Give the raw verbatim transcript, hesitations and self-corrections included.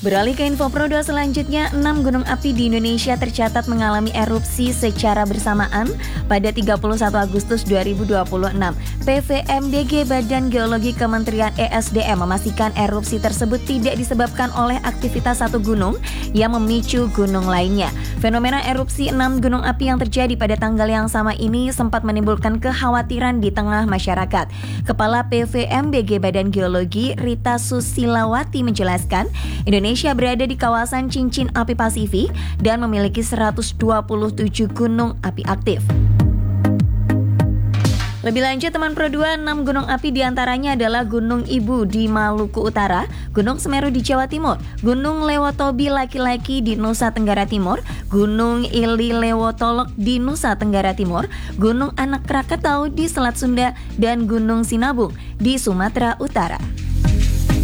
Beralih ke info Pro dua selanjutnya, enam gunung api di Indonesia tercatat mengalami erupsi secara bersamaan pada tiga puluh satu Agustus dua ribu dua puluh enam. P V M B G Badan Geologi Kementerian E S D M memastikan erupsi tersebut tidak disebabkan oleh aktivitas satu gunung yang memicu gunung lainnya. Fenomena erupsi enam gunung api yang terjadi pada tanggal yang sama ini sempat menimbulkan kekhawatiran di tengah masyarakat. Kepala P V M B G Badan Geologi Rita Susilawati menjelaskan, Indonesia berada di kawasan cincin api Pasifik dan memiliki seratus dua puluh tujuh gunung api aktif. Lebih lanjut teman Pro dua, enam gunung api diantaranya adalah Gunung Ibu di Maluku Utara, Gunung Semeru di Jawa Timur, Gunung Lewotobi Laki-Laki di Nusa Tenggara Timur, Gunung Ili Lewotolok di Nusa Tenggara Timur, Gunung Anak Krakatau di Selat Sunda, dan Gunung Sinabung di Sumatera Utara.